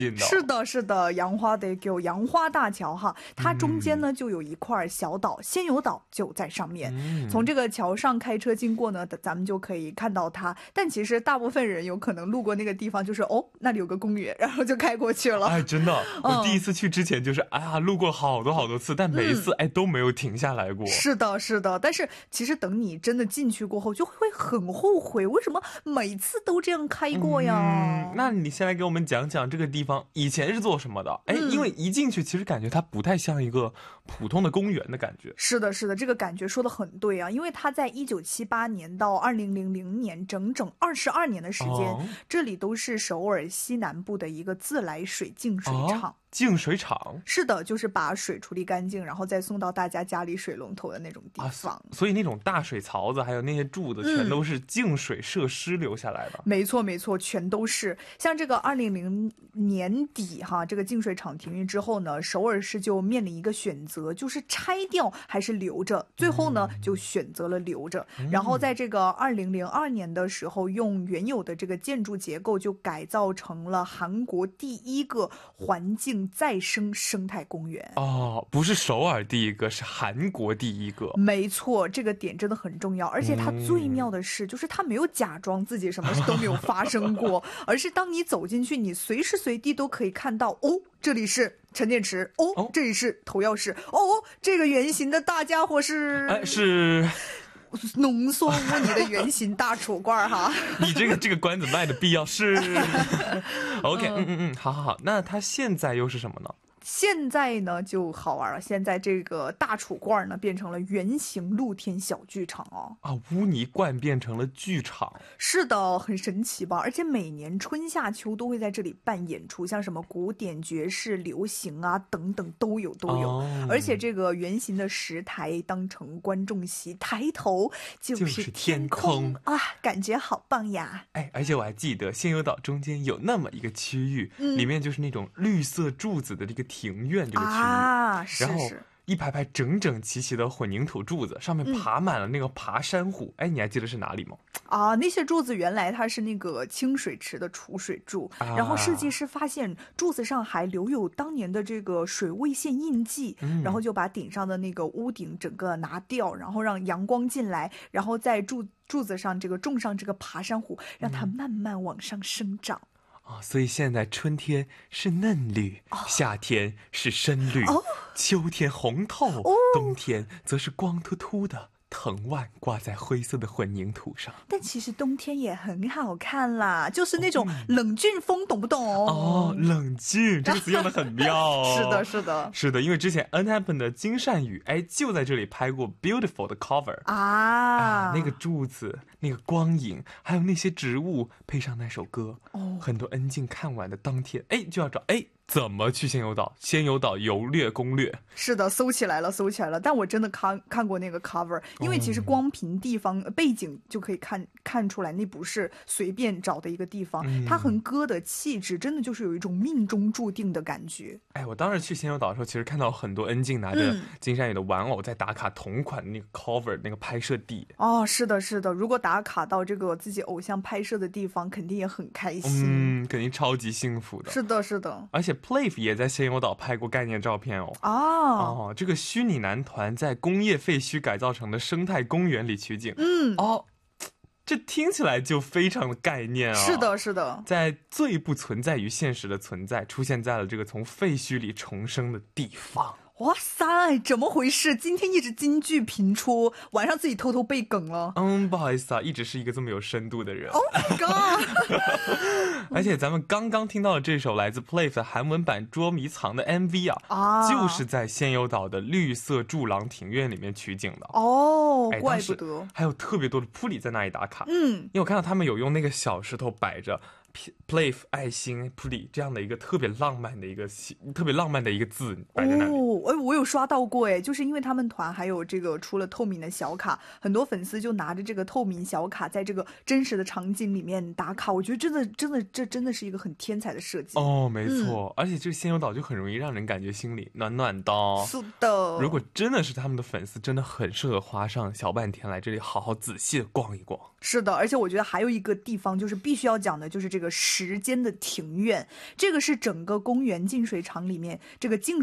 是的是的，杨花得给杨花大桥哈，它中间呢就有一块小岛，仙游岛就在上面。从这个桥上开车经过呢，咱们就可以看到它。但其实大部分人有可能路过那个地方，就是哦那里有个公园，然后就开过去了。 哎，真的，我第一次去之前就是路过好多次，但每一次都没有停下来过。 是的是的，但是其实等你真的进去过后，就会很后悔，为什么每次都这样开过呀？ 那你先来给我们讲讲这个地方以前是做什么的？因为一进去其实感觉它不太像一个普通的公园的感觉。 是的是的，这个感觉说的很对啊，因为它在1978年到2000年整整22年的时间，这里都是首尔西南部的一个自来水净水厂。 净水厂？ 是的，就是把水处理干净，然后再送到大家家里水龙头的那种地方。 所以那种大水槽子还有那些柱子全都是净水设施留下来的。 没错没错，全都是。像这个2000年底哈，这个净水厂停运之后呢，首尔市就面临一个选择，就是拆掉还是留着。最后呢就选择了留着。然后在这个2002年的时候，用原有的这个建筑结构就改造成了韩国第一个环境再生生态公园。 不是首尔第一个，是韩国第一个。 没错，这个点真的很重要。而且它最妙的是，就是它没有假装自己什么都没有发生过而是当你走进去，你随时随地都可以看到，这里是沉淀池，这里是投药室，这个圆形的大家伙是浓缩污泥的圆形大储罐哈。 你这个关子卖的必要是OK， 好，那它现在又是什么呢？ 现在呢就好玩了，现在这个大储罐呢变成了圆形露天小剧场污泥罐变成了剧场。 是的，很神奇吧？而且每年春夏秋都会在这里办演出，像什么古典、爵士、流行等等都有。而且这个圆形的石台当成观众席，抬头就是天空感觉好棒呀！ 而且我还记得仙游岛中间有那么一个区域，里面就是那种绿色柱子的这个庭院这个区域，然后一排排整整齐齐的混凝土柱子，上面爬满了那个爬山虎。你还记得是哪里吗？ 那些柱子原来它是那个清水池的储水柱，然后设计师发现柱子上还留有当年的这个水位线印记，然后就把顶上的那个屋顶整个拿掉，然后让阳光进来，然后在柱子上这个种上这个爬山虎，让它慢慢往上生长。 所以现在春天是嫩绿，夏天是深绿，秋天红透，冬天则是光秃秃的藤蔓挂在灰色的混凝土上。 但其实冬天也很好看啦，就是那种冷峻风，懂不懂？ 冷峻这个词用得很妙是的，因为之前 N-Happen 的金善宇就在这里拍过 Beautiful 的 cover 那个柱子，那个光影，还有那些植物，配上那首歌，很多恩静看完的当天就要找怎么去仙游岛？仙游岛游略攻略。 是的，搜起来了。但我真的看过那个 cover， 因为其实光凭地方背景就可以看出来，那不是随便找的一个地方，它很歌的气质，真的就是有一种命中注定的感觉。 我当时去仙游岛的时候，其实看到很多恩静拿着金善宇的玩偶在打卡同款的那个 cover 那个拍摄地。 是的，如果打卡到这个自己偶像拍摄的地方，肯定也很开心。 肯定超级幸福的。 是的， 而且Playf 也在仙游岛拍过概念照片这个虚拟男团在工业废墟改造成的生态公园里取景。这听起来就非常的概念是的， 在最不存在于现实的存在出现在了这个从废墟里重生的地方。 哇塞，怎么回事？今天一直金句频出，晚上自己偷偷背梗了。 不好意思一直是一个这么有深度的人。 Oh my god！ 而且咱们刚刚听到的这首来自 Playf 的韩文版捉迷藏的 MV 就是在仙游岛的绿色柱廊庭院里面取景的。 怪不得。 还有特别多的扑里在那里打卡。因为我看到他们有用那个小石头摆着Playf 爱心 Puli 这样的一个特别浪漫的一个字摆在那里。 我有刷到过就是因为他们团还有这个出了透明的小卡，很多粉丝就拿着这个透明小卡在这个真实的场景里面打卡。我觉得这真的是一个很天才的设计。 没错，而且这个仙游岛就很容易让人感觉心里暖暖的。 是的， 如果真的是他们的粉丝，真的很适合花上小半天来这里好好仔细的逛一逛。 是的，而且我觉得还有一个地方就是必须要讲的，就是这个这个时间的庭院，这个是整个公园净水厂里面这个净